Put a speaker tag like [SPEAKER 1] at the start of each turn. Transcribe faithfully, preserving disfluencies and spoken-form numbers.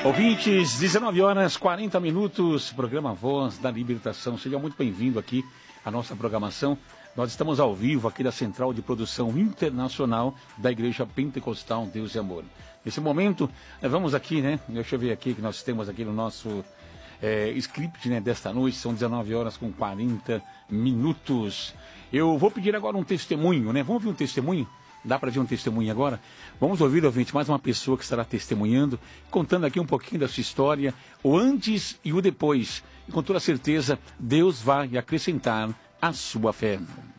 [SPEAKER 1] Ouvintes, dezenove horas, quarenta minutos, programa Voz da Libertação. Seja muito bem-vindo aqui à nossa programação. Nós estamos ao vivo aqui da Central de Produção Internacional da Igreja Pentecostal Deus e Amor. Nesse momento, vamos aqui, né? Deixa eu ver aqui que nós temos aqui no nosso é, script, né, desta noite. São dezenove horas com quarenta minutos. Eu vou pedir agora um testemunho, né? Vamos ouvir um testemunho? Dá para ver um testemunho agora? Vamos ouvir, ouvinte, mais uma pessoa que estará testemunhando, contando aqui um pouquinho da sua história, o antes e o depois. E com toda certeza, Deus vai acrescentar a sua fé.